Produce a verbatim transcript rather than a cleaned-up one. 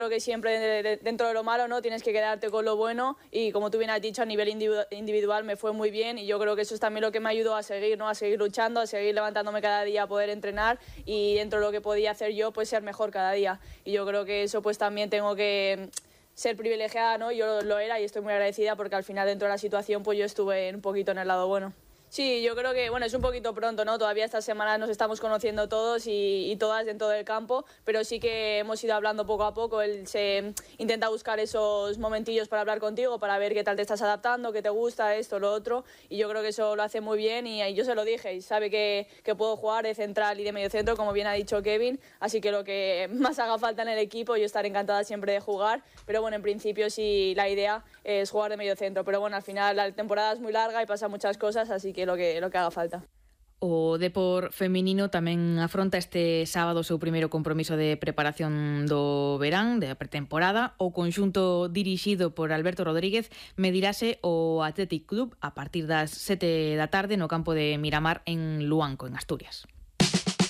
Creo que siempre de, de, dentro de lo malo, ¿no? Tienes que quedarte con lo bueno y como tú bien has dicho, a nivel individu individual me fue muy bien y yo creo que eso es también lo que me ayudó a seguir, ¿no? A seguir luchando, a seguir levantándome cada día, a poder entrenar y dentro de lo que podía hacer yo, pues ser mejor cada día. Y yo creo que eso pues también tengo que ser privilegiada, ¿no? Yo lo era y estoy muy agradecida porque al final dentro de la situación pues yo estuve un poquito en el lado bueno. Sí, yo creo que bueno, es un poquito pronto, ¿no? Todavía estas semanas nos estamos conociendo todos y, y todas dentro del campo, pero sí que hemos ido hablando poco a poco. Él se intenta buscar esos momentillos para hablar contigo, para ver qué tal te estás adaptando, qué te gusta, esto, lo otro, y yo creo que eso lo hace muy bien y, y yo se lo dije, y sabe que, que puedo jugar de central y de medio centro, como bien ha dicho Kevin, así que lo que más haga falta en el equipo, yo estaré encantada siempre de jugar, pero bueno, en principio sí la idea es jugar de medio centro, pero bueno, al final la temporada es muy larga y pasan muchas cosas, así que lo que, lo que haga falta. O Depor feminino tamén afronta este sábado o seu primeiro compromiso de preparación do verán, de pretemporada. O conxunto dirixido por Alberto Rodríguez medirase o Athletic Club a partir das sete da tarde no campo de Miramar en Luanco, en Asturias.